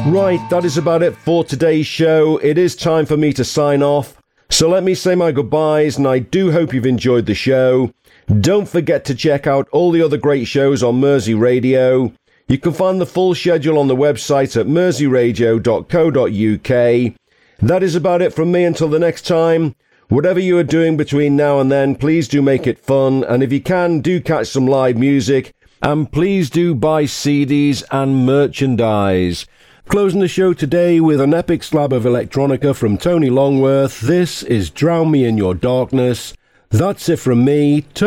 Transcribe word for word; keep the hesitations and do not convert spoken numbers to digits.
Right, that is about it for today's show. It is time for me to sign off. So let me say my goodbyes, and I do hope you've enjoyed the show. Don't forget to check out all the other great shows on Mersey Radio. You can find the full schedule on the website at mersey radio dot co dot uk. That is about it from me until the next time. Whatever you are doing between now and then, please do make it fun, and if you can, do catch some live music, and please do buy C Ds and merchandise. Closing the show today with an epic slab of electronica from Tony Longworth. This is Drown Me in Your Darkness. That's it from me.